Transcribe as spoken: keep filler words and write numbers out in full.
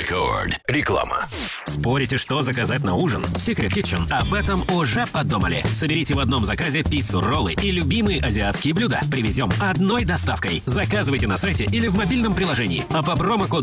Рекорд. Реклама. Спорите, что заказать на ужин? Secret Kitchen об этом уже подумали. Соберите в одном заказе пиццу, роллы и любимые азиатские блюда. Привезем одной доставкой. Заказывайте на сайте или в мобильном приложении. А по промокоду